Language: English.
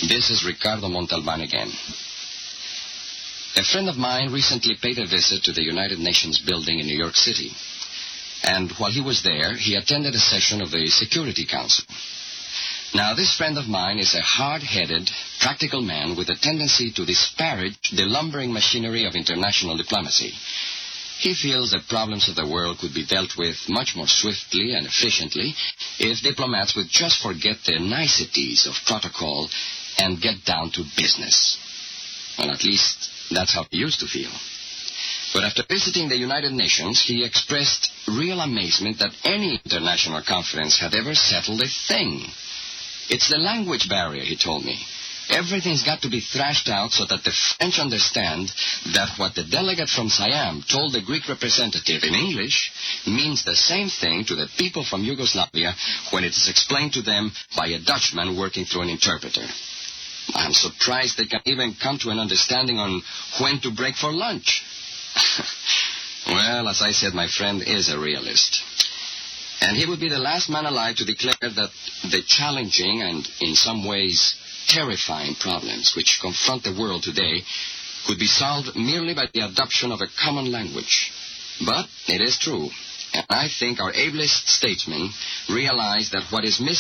This is Ricardo Montalban again. A friend of mine recently paid a visit to the United Nations building in New York City. And while he was there, he attended a session of the Security Council. Now, this friend of mine is a hard-headed, practical man with a tendency to disparage the lumbering machinery of international diplomacy. He feels that problems of the world could be dealt with much more swiftly and efficiently if diplomats would just forget the niceties of protocol and get down to business. Well, at least that's how he used to feel. But after visiting the United Nations, he expressed real amazement that any international conference had ever settled a thing. It's the language barrier, he told me. Everything's got to be thrashed out so that the French understand that what the delegate from Siam told the Greek representative in English means the same thing to the people from Yugoslavia when it is explained to them by a Dutchman working through an interpreter. I'm surprised they can even come to an understanding on when to break for lunch. Well, as I said, my friend is a realist. And he would be the last man alive to declare that the challenging and, in some ways, terrifying problems which confront the world today could be solved merely by the adoption of a common language. But it is true. And I think our ablest statesmen realize that what is missing